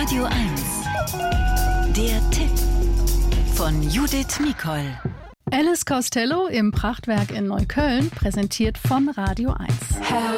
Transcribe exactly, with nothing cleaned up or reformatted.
Radio eins. Der Tipp von Judith Micol. Alice Costello im Prachtwerk in Neukölln, präsentiert von Radio eins.